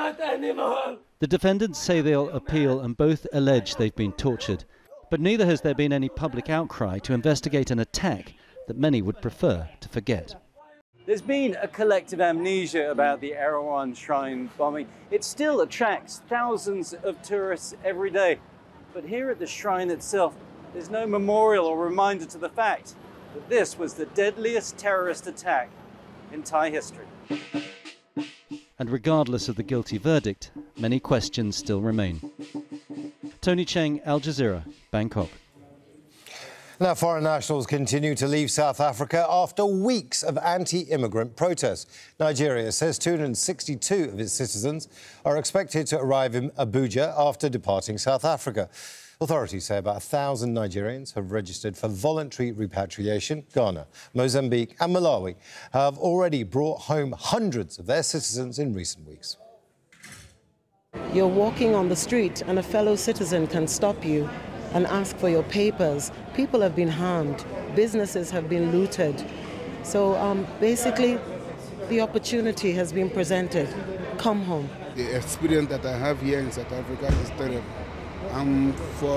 The defendants say they'll appeal and both allege they've been tortured. But neither has there been any public outcry to investigate an attack that many would prefer to forget. There's been a collective amnesia about the Erewhon Shrine bombing. It still attracts thousands of tourists every day. But here at the shrine itself, there's no memorial or reminder to the fact that this was the deadliest terrorist attack in Thai history. And regardless of the guilty verdict, many questions still remain. Tony Cheng, Al Jazeera, Bangkok. Now, foreign nationals continue to leave South Africa after weeks of anti-immigrant protests. Nigeria says 262 of its citizens are expected to arrive in Abuja after departing South Africa. Authorities say about 1,000 Nigerians have registered for voluntary repatriation. Ghana, Mozambique and Malawi have already brought home hundreds of their citizens in recent weeks. You're walking on the street and a fellow citizen can stop you and ask for your papers. People have been harmed. Businesses have been looted. So basically, the opportunity has been presented. Come home. The experience that I have here in South Africa is terrible. I'm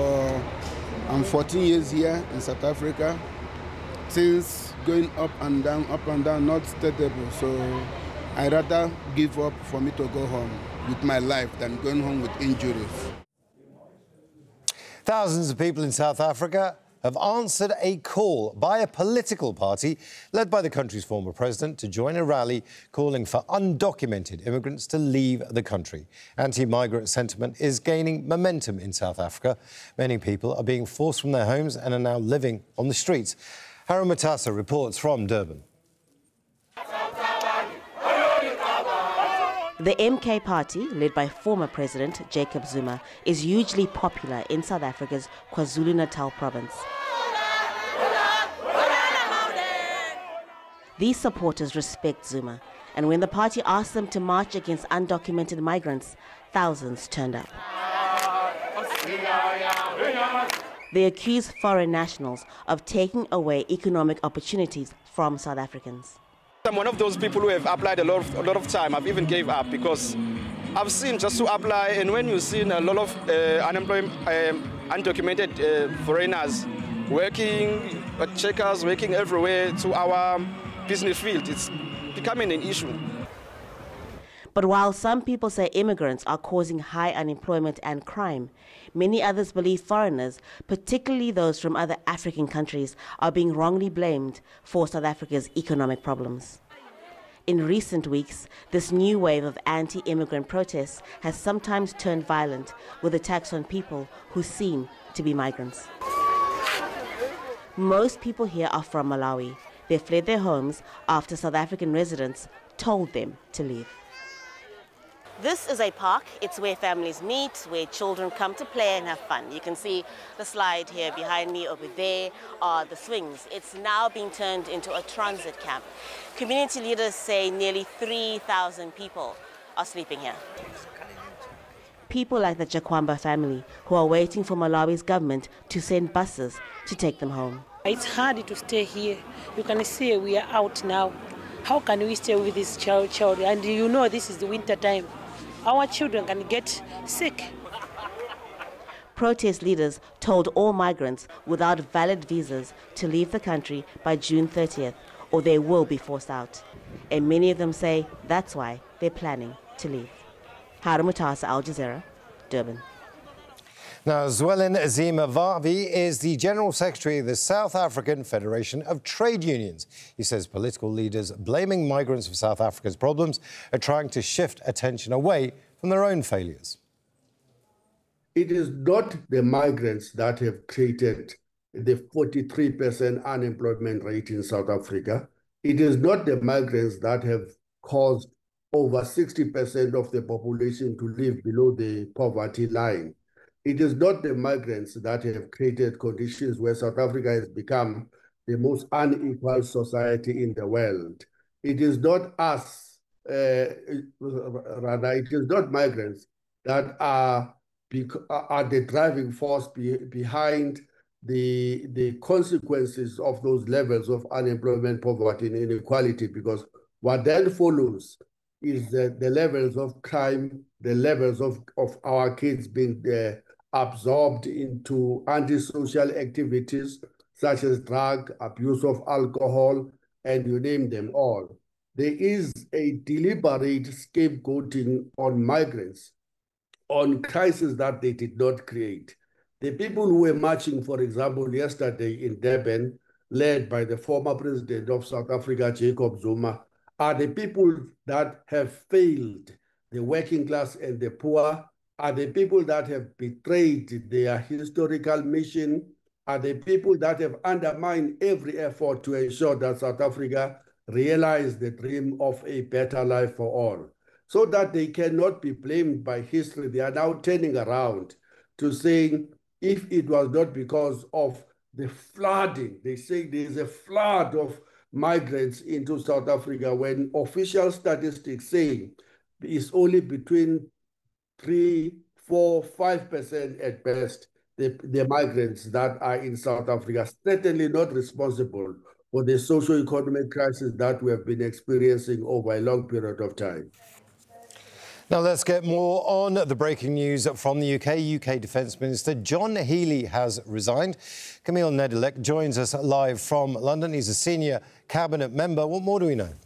14 years here in South Africa. Since going up and down, not stable. So I'd rather give up for me to go home with my life than going home with injuries. Thousands of people in South Africa have answered a call by a political party led by the country's former president to join a rally calling for undocumented immigrants to leave the country. Anti-migrant sentiment is gaining momentum in South Africa. Many people are being forced from their homes and are now living on the streets. Harun Matasa reports from Durban. The MK party, led by former President Jacob Zuma, is hugely popular in South Africa's KwaZulu-Natal province. These supporters respect Zuma, and when the party asked them to march against undocumented migrants, thousands turned up. They accuse foreign nationals of taking away economic opportunities from South Africans. I'm one of those people who have applied a lot of time. I've even gave up because I've seen just to apply, and when you've seen a lot of undocumented foreigners working, checkers working everywhere to our business field, it's becoming an issue. But while some people say immigrants are causing high unemployment and crime, many others believe foreigners, particularly those from other African countries, are being wrongly blamed for South Africa's economic problems. In recent weeks, this new wave of anti-immigrant protests has sometimes turned violent, with attacks on people who seem to be migrants. Most people here are from Malawi. They fled their homes after South African residents told them to leave. This is a park. It's where families meet, where children come to play and have fun. You can see the slide here behind me. Over there are the swings. It's now being turned into a transit camp. Community leaders say nearly 3,000 people are sleeping here. People like the Jakwamba family who are waiting for Malawi's government to send buses to take them home. It's hard to stay here. You can see we are out now. How can we stay with this child? And you know this is the winter time. Our children can get sick. Protest leaders told all migrants without valid visas to leave the country by June 30th, or they will be forced out. And many of them say that's why they're planning to leave. Harun Matasa, Al Jazeera, Durban. Now, Zwelin Zimavavi is the General Secretary of the South African Federation of Trade Unions. He says political leaders blaming migrants for South Africa's problems are trying to shift attention away from their own failures. It is not the migrants that have created the 43% unemployment rate in South Africa. It is not the migrants that have caused over 60% of the population to live below the poverty line. It is not the migrants that have created conditions where South Africa has become the most unequal society in the world. It is not us, rather, it is not migrants that are the driving force behind the consequences of those levels of unemployment, poverty, and inequality, because what then follows is the levels of crime, the levels of our kids being absorbed into antisocial activities such as drug, abuse of alcohol, and you name them all. There is a deliberate scapegoating on migrants, on crises that they did not create. The people who were marching, for example, yesterday in Durban, led by the former president of South Africa, Jacob Zuma, are the people that have failed the working class and the poor, are the people that have betrayed their historical mission, are the people that have undermined every effort to ensure that South Africa realize the dream of a better life for all. So that they cannot be blamed by history. They are now turning around to saying, if it was not because of the flooding, they say there's a flood of migrants into South Africa, when official statistics say it's only between 3, 4, 5% at best, the migrants that are in South Africa, certainly not responsible for the socio-economic crisis that we have been experiencing over a long period of time. Now let's get more on the breaking news from the UK. UK Defence Minister John Healey has resigned. Camille Nedelec joins us live from London. He's a senior cabinet member. What more do we know?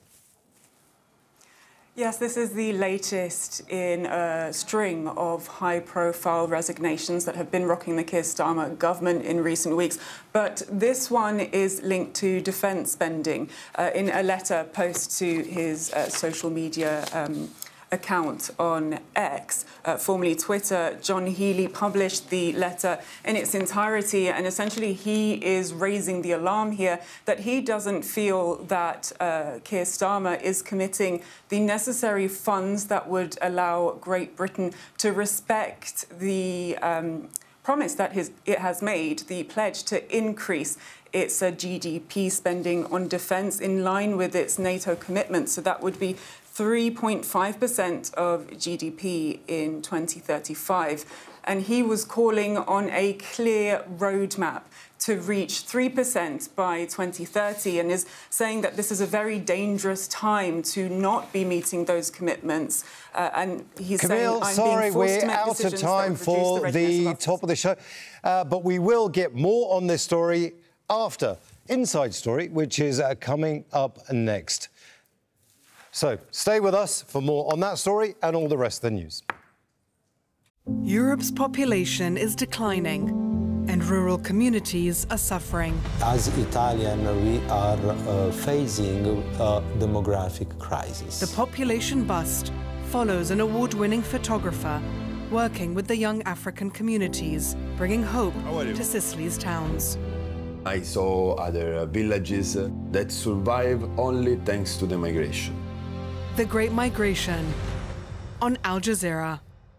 Yes, this is the latest in a string of high-profile resignations that have been rocking the Keir Starmer government in recent weeks. But this one is linked to defence spending. In a letter post to his social media account on X, formerly Twitter, John Healey published the letter in its entirety, and essentially he is raising the alarm here that he doesn't feel that Keir Starmer is committing the necessary funds that would allow Great Britain to respect the promise that it has made, the pledge to increase its GDP spending on defence in line with its NATO commitment. So that would be 3.5% of GDP in 2035. And he was calling on a clear roadmap to reach 3% by 2030, and is saying that this is a very dangerous time to not be meeting those commitments. And he's Camille, saying, sorry, we're out of time for the top of the show. But we will get more on this story after Inside Story, which is coming up next. So stay with us for more on that story and all the rest of the news. Europe's population is declining and rural communities are suffering. As Italian, we are facing a demographic crisis. The population bust follows an award-winning photographer working with the young African communities, bringing hope to Sicily's towns. I saw other villages that survive only thanks to the migration. The Great Migration on Al Jazeera.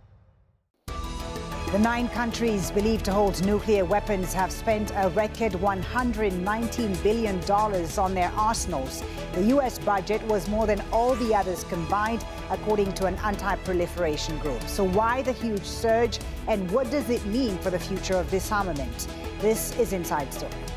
The 9 countries believed to hold nuclear weapons have spent a record $119 billion on their arsenals. The U.S. budget was more than all the others combined, according to an anti-proliferation group. So why the huge surge, and what does it mean for the future of disarmament? This is Inside Story.